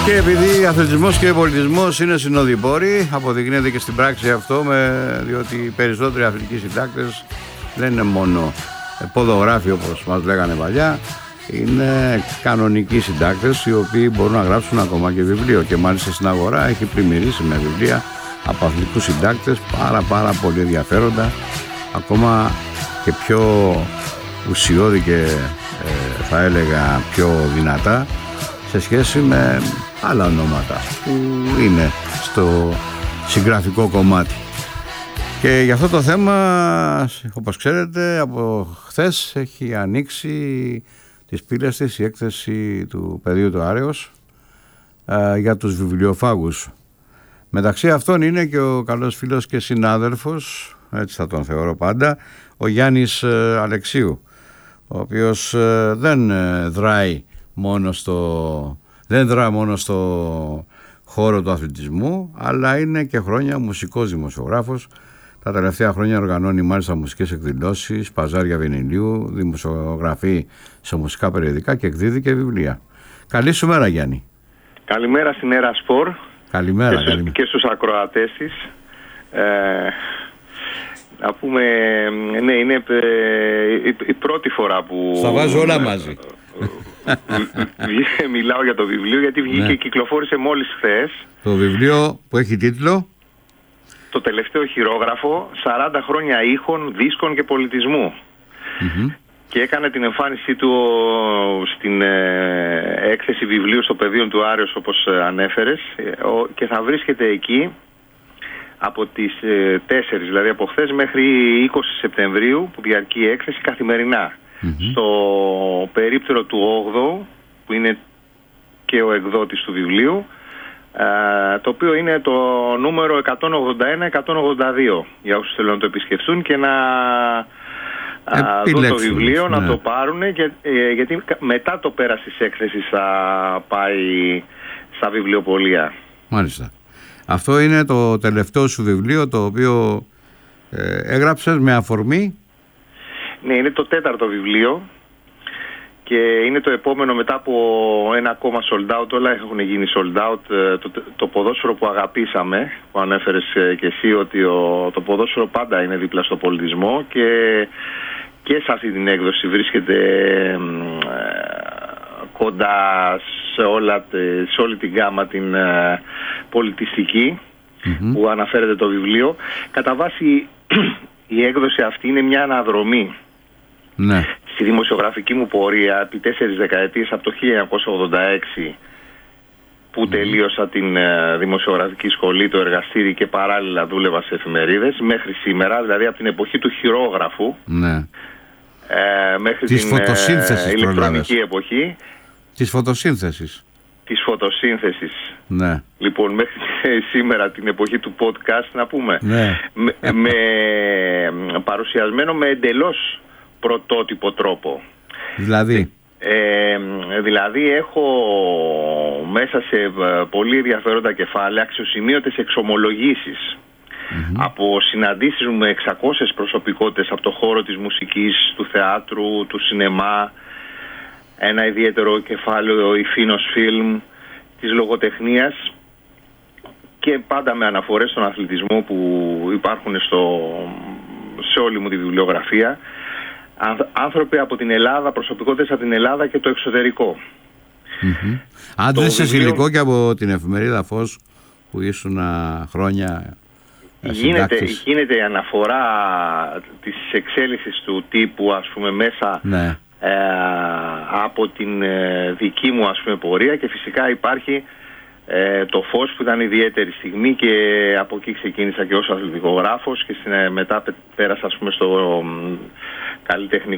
Και επειδή αθλητισμός και πολιτισμός είναι συνοδοιπόροι, αποδεικνύεται και στην πράξη αυτό, διότι οι περισσότεροι αθλητικοί συντάκτες δεν είναι μόνο ποδογράφοι όπως μας λέγανε παλιά, είναι κανονικοί συντάκτες οι οποίοι μπορούν να γράψουν ακόμα και βιβλίο, και μάλιστα στην αγορά έχει πλημμυρίσει με βιβλία από αθλητικούς συντάκτες πάρα πολύ ενδιαφέροντα, ακόμα και πιο ουσιώδη και θα έλεγα πιο δυνατά σε σχέση με άλλα ονόματα που είναι στο συγγραφικό κομμάτι. Και για αυτό το θέμα, όπως ξέρετε, από χθες έχει ανοίξει τις πύλες της η έκθεση του Πεδίου του Άρεος για τους βιβλιοφάγους. Μεταξύ αυτών είναι και ο καλός φίλος και συνάδελφος, έτσι θα τον θεωρώ πάντα, ο Γιάννης Αλεξίου, ο οποίος δεν δράει μόνο στο χώρο του αθλητισμού, αλλά είναι και χρόνια μουσικός δημοσιογράφος. Τα τελευταία χρόνια οργανώνει μάλιστα μουσικές εκδηλώσεις, παζάρια βινιλίου, δημοσιογραφεί σε μουσικά περιοδικά και εκδίδει και βιβλία. Καλή σου μέρα, Γιάννη. Καλημέρα στην Έρα Σπορ. Καλημέρα. Και στους ακροατές της. Να πούμε, ναι, είναι η πρώτη φορά που... Θα βάζω όλα μαζί. Μιλάω για το βιβλίο, γιατί βγήκε και κυκλοφόρησε μόλις χθες. Το βιβλίο που έχει τίτλο «Το τελευταίο χειρόγραφο, 40 χρόνια ήχων, δίσκων και πολιτισμού». Και έκανε την εμφάνισή του στην έκθεση βιβλίου στο Πεδίο του Άρεος, όπως ανέφερες, και θα βρίσκεται εκεί από τις 4, δηλαδή από χθες μέχρι 20 Σεπτεμβρίου, που διαρκεί η έκθεση, καθημερινά. Στο περίπτερο του 8ου, που είναι και ο εκδότης του βιβλίου, το οποίο είναι το νούμερο 181-182, για όσους θέλουν να το επισκεφθούν και να δουν το βιβλίο, να το πάρουν, γιατί μετά το πέρας της έκθεσης θα πάει στα βιβλιοπωλεία. Μάλιστα. Αυτό είναι το τελευταίο σου βιβλίο, το οποίο έγραψες με αφορμή? Ναι, είναι το 4ο βιβλίο και είναι το επόμενο μετά από ένα ακόμα sold out. Όλα έχουν γίνει sold out. Το ποδόσφαιρο που αγαπήσαμε, που ανέφερες και εσύ, ότι το ποδόσφαιρο πάντα είναι δίπλα στο πολιτισμό, και σε αυτή την έκδοση βρίσκεται κοντά σε όλη την γάμα την πολιτιστική που αναφέρεται το βιβλίο. Κατά βάση η έκδοση αυτή είναι μια αναδρομή στη δημοσιογραφική μου πορεία επί 4 δεκαετίες, από το 1986 που τελείωσα την δημοσιογραφική σχολή, το εργαστήρι, και παράλληλα δούλευα σε εφημερίδες, μέχρι σήμερα, δηλαδή από την εποχή του χειρόγραφου μέχρι την ηλεκτρονική εποχή. Της φωτοσύνθεσης. Ναι. Λοιπόν, μέχρι σήμερα την εποχή του podcast, να πούμε. Ναι. Παρουσιασμένο με εντελώς πρωτότυπο τρόπο. Δηλαδή έχω μέσα σε πολύ ενδιαφέροντα κεφάλαια αξιοσημείωτες εξομολογήσεις από συναντήσεις μου με 600 προσωπικότητες από το χώρο της μουσικής, του θεάτρου, του σινεμά, ένα ιδιαίτερο κεφάλαιο υφήνος φιλμ, της λογοτεχνίας, και πάντα με αναφορές στον αθλητισμό που υπάρχουν σε όλη μου τη βιβλιογραφία. Άνθρωποι από την Ελλάδα, προσωπικότητες από την Ελλάδα και το εξωτερικό. Άντρεσες υλικό και από την εφημερίδα Φως που ήσουν χρόνια συντάκτης? Γίνεται η αναφορά της εξέλιξης του τύπου, ας πούμε, μέσα από την δική μου, ας πούμε, πορεία, και φυσικά υπάρχει το Φως, που ήταν ιδιαίτερη στιγμή, και από εκεί ξεκίνησα και ως αθλητικογράφος, και μετά πέρασα, ας πούμε, στο καλλιτεχνικό